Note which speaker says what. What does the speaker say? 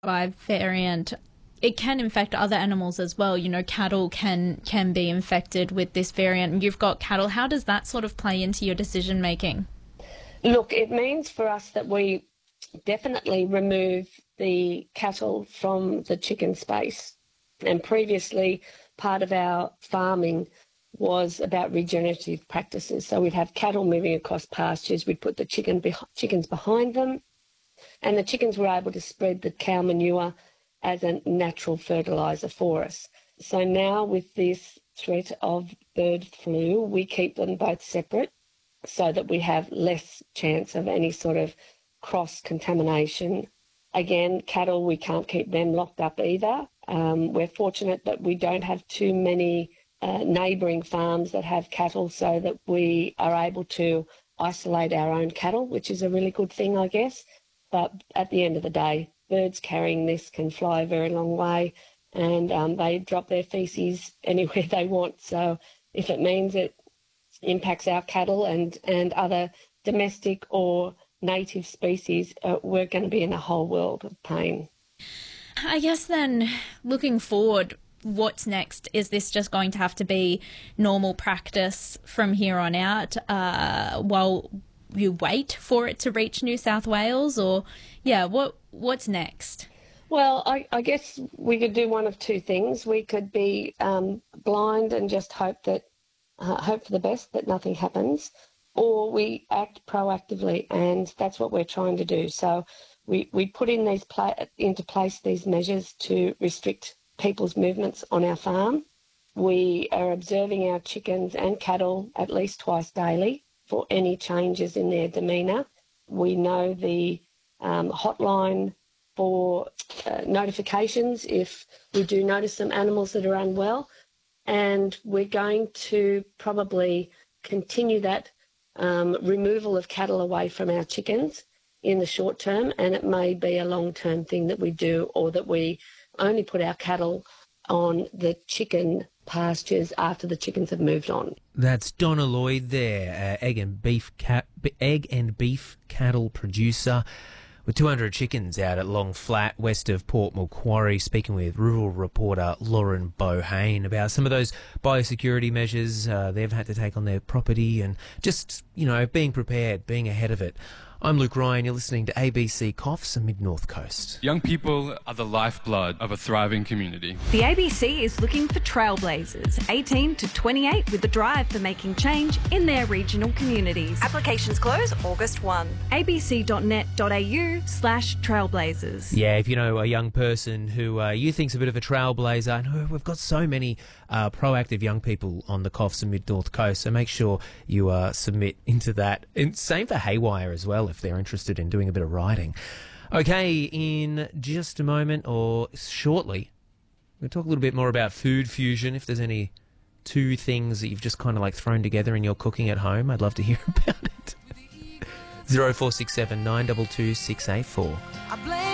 Speaker 1: 5 variant, it can infect other animals as well. You know, cattle can be infected with this variant. You've got cattle. How does that sort of play into your decision making?
Speaker 2: Look, it means for us that we definitely remove the cattle from the chicken space. And previously, part of our farming was about regenerative practices. So we'd have cattle moving across pastures, we'd put the chickens behind them, and the chickens were able to spread the cow manure as a natural fertiliser for us. So now with this threat of bird flu, we keep them both separate so that we have less chance of any sort of cross-contamination. Again, cattle, we can't keep them locked up either. We're fortunate that we don't have too many neighbouring farms that have cattle, so that we are able to isolate our own cattle, which is a really good thing, I guess. But at the end of the day, birds carrying this can fly a very long way, and they drop their faeces anywhere they want. So if it means it impacts our cattle and other domestic or native species, we're going to be in a whole world of pain.
Speaker 1: I guess then, looking forward, what's next? Is this just going to have to be normal practice from here on out while you wait for it to reach New South Wales? Or, yeah, what's next?
Speaker 2: Well, I guess we could do one of two things. We could be blind and just hope for the best, that nothing happens, or we act proactively, and that's what we're trying to do. So we put into place these measures to restrict people's movements on our farm. We are observing our chickens and cattle at least twice daily for any changes in their demeanour. We know the hotline for notifications if we do notice some animals that are unwell, and we're going to probably continue that removal of cattle away from our chickens in the short term, and it may be a long-term thing that we do, or that we only put our cattle on the chicken pastures after the chickens have moved on.
Speaker 3: That's Donna Lloyd there, egg and beef cattle producer with 200 chickens out at Long Flat, west of Port Macquarie, speaking with rural reporter Lauren Bohane about some of those biosecurity measures they've had to take on their property, and just, being prepared, being ahead of it. I'm Luke Ryan, you're listening to ABC Coughs and Mid-North Coast.
Speaker 4: Young people are the lifeblood of a thriving community.
Speaker 5: The ABC is looking for trailblazers, 18 to 28, with a drive for making change in their regional communities. Applications close August 1. abc.net.au/trailblazers.
Speaker 3: Yeah, if you know a young person who you think's a bit of a trailblazer, I know we've got so many proactive young people on the Coughs and Mid-North Coast, so make sure you submit into that. And same for Haywire as well, if they're interested in doing a bit of writing. Okay, in just a moment, or shortly, we'll talk a little bit more about food fusion. If there's any two things that you've just kind of like thrown together in your cooking at home, I'd love to hear about it. 0467 922 684.